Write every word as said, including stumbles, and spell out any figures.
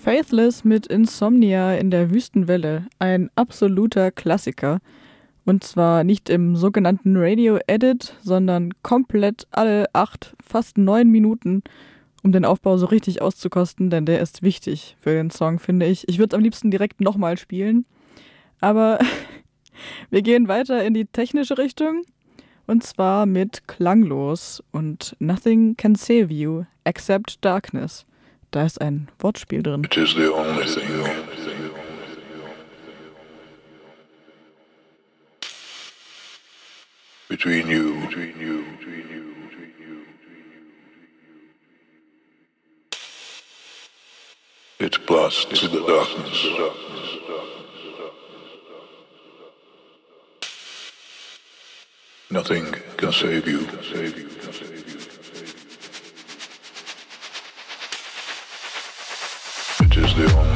Faithless mit Insomnia in der Wüstenwelle, ein absoluter Klassiker. Und zwar nicht im sogenannten Radio-Edit, sondern komplett alle acht, fast neun Minuten, um den Aufbau so richtig auszukosten, denn der ist wichtig für den Song, finde ich. Ich würde es am liebsten direkt nochmal spielen, aber wir gehen weiter in die technische Richtung, und zwar mit Klanglos und Nothing Can Save You Except Darkness. Da ist ein Wortspiel drin. It is the only thing between you, between you, between you, between you, between you. It's plus to the darkness. Nothing can save you. Save you. Save you. It is the only